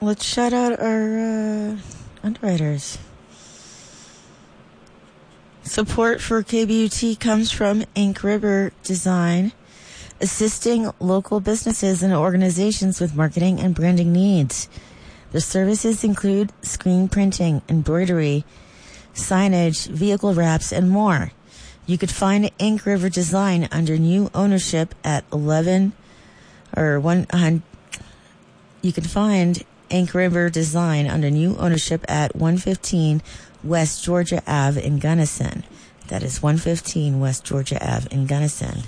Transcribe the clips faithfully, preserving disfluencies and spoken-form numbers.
let's shout out our uh, underwriters. Support for K B U T comes from Ink River Design, assisting local businesses and organizations with marketing and branding needs. Their services include screen printing, embroidery, signage, vehicle wraps, and more. You could find Ink River Design under new ownership at eleven or one hundred. You can find Ink River Design under new ownership at one fifteen West Georgia Avenue in Gunnison. That is one fifteen West Georgia Avenue in Gunnison.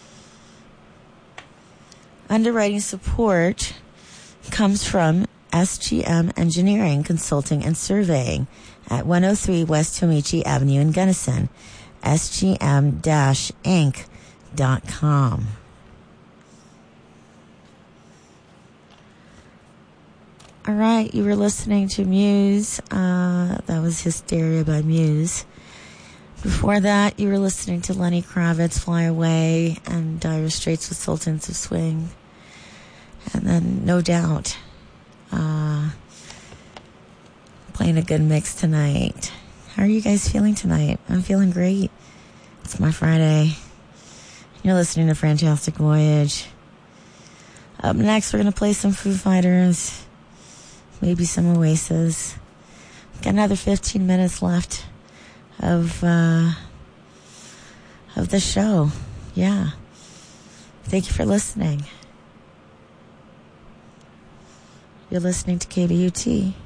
Underwriting support comes from S G M Engineering, Consulting, and Surveying at one oh three West Tomichi Avenue in Gunnison. S G M inc dot com. All right, you were listening to Muse. Uh, that was Hysteria by Muse. Before that, you were listening to Lenny Kravitz, Fly Away, and Dire Straits with Sultans of Swing. And then, No Doubt, uh, playing a good mix tonight. How are you guys feeling tonight? I'm feeling great. It's my Friday. You're listening to Fantastic Voyage. Up next, we're going to play some Foo Fighters. Maybe some Oasis. Got another fifteen minutes left of uh, of the show. Yeah. Thank you for listening. You're listening to K B U T.